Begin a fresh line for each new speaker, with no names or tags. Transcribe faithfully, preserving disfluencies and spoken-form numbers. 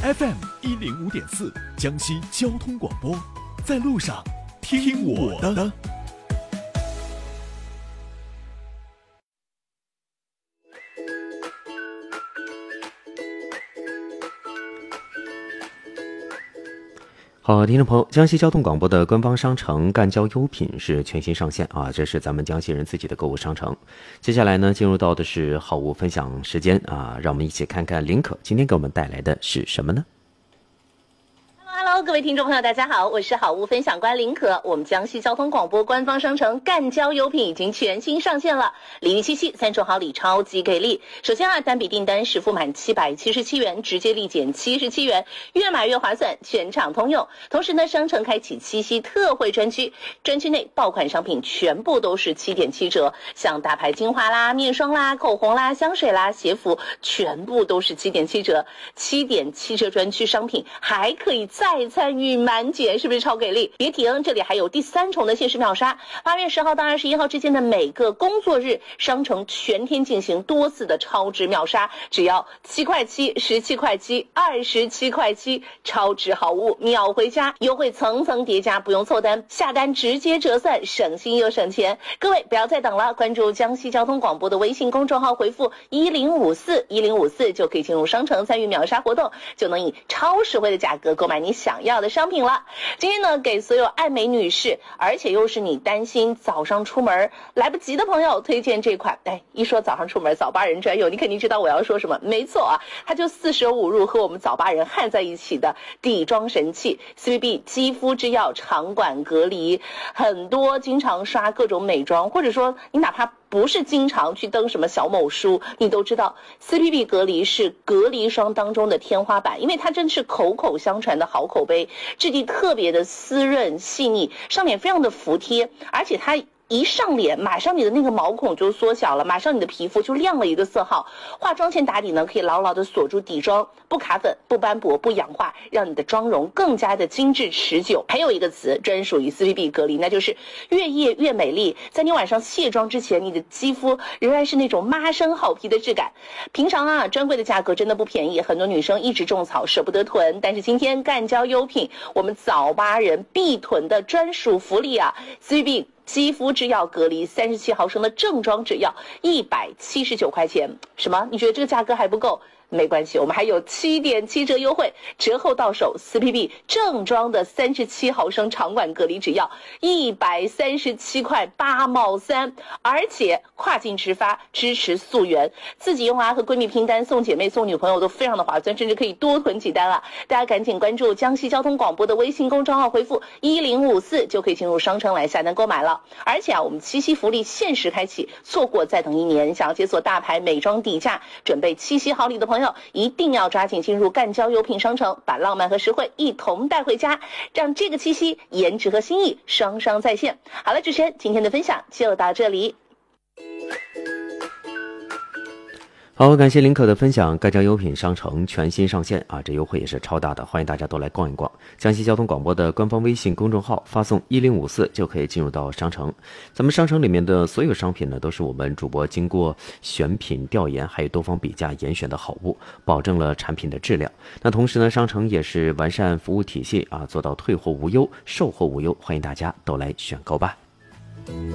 F M 一零五点四，江西交通广播，在路上听我的。
好，听众朋友，江西交通广播的官方商城赣交优品是全新上线啊，这是咱们江西人自己的购物商城。接下来呢，进入到的是好物分享时间啊，让我们一起看看林可今天给我们带来的是什么呢？
Hello， 各位听众朋友，大家好，我是好物分享官林可。我们江西交通广播官方商城赣交优品已经全新上线了，礼遇七夕，三重好礼超级给力。首先啊，单笔订单实付满七百七十七元，直接立减七十七元，越买越划算，全场通用。同时呢，商城开启七夕特惠专区，专区内爆款商品全部都是七点七折，像大牌精华啦、面霜啦、口红啦、香水啦、鞋服，全部都是七点七折。七点七折专区商品还可以再再参与满减，是不是超给力？别停，这里还有第三重的限时秒杀，八月十号到二十一号之间的每个工作日，商城全天进行多次的超值秒杀，只要七块七、十七块七、二十七块七，超值好物秒回家，优惠层层叠加，不用凑单，下单直接折算，省心又省钱。各位不要再等了，关注江西交通广播的微信公众号，回复一零五四一零五四就可以进入商城参与秒杀活动，就能以超实惠的价格购买你想要的商品了。今天呢，给所有爱美女士，而且又是你担心早上出门来不及的朋友，推荐这款。哎，一说早上出门早八人专用，你肯定知道我要说什么。没错啊，它就四舍五入和我们早八人焊在一起的底妆神器 C B B 肌肤之钥长管隔离。很多经常刷各种美妆，或者说你哪怕不是经常去登什么小某书，你都知道 C B B 隔离是隔离霜当中的天花板，因为它真是口口相传的好口碑，质地特别的湿润细腻，上脸非常的服帖，而且它一上脸，马上你的那个毛孔就缩小了，马上你的皮肤就亮了一个色号。化妆前打底呢，可以牢牢的锁住底妆，不卡粉、不斑驳、不氧化，让你的妆容更加的精致持久。还有一个词专属于 C B B 隔离，那就是越夜越美丽。在你晚上卸妆之前，你的肌肤仍然是那种妈生好皮的质感。平常啊，专柜的价格真的不便宜，很多女生一直种草舍不得囤，但是今天赣交优品，我们早八人必囤的专属福利啊 ，C B B。肌肤之钥隔离三十七毫升的正装纸药一百七十九块钱，什么？你觉得这个价格还不够？没关系，我们还有七点七折优惠，折后到手 C B B 正装的三十七毫升长管隔离纸药一百三十七块八毛三，而且跨境直发，支持溯源，自己用啊和闺蜜拼单，送姐妹送女朋友都非常的划算，甚至可以多囤几单啊！大家赶紧关注江西交通广播的微信公众号，回复一零五四就可以进入商城来下单购买了。而且啊，我们七夕福利限时开启，错过再等一年。想要解锁大牌美妆底价，准备七夕好礼的朋友朋友一定要抓紧进入赣交优品商城，把浪漫和实惠一同带回家，让这个七夕颜值和心意双双在线。好了，主持人今天的分享就到这里。
好，感谢林可的分享。赣交优品商城全新上线啊，这优惠也是超大的，欢迎大家都来逛一逛。江西交通广播的官方微信公众号发送一零五四就可以进入到商城。咱们商城里面的所有商品呢，都是我们主播经过选品调研还有多方比价严选的好物，保证了产品的质量。那同时呢，商城也是完善服务体系啊，做到退货无忧、售后无忧，欢迎大家都来选购吧。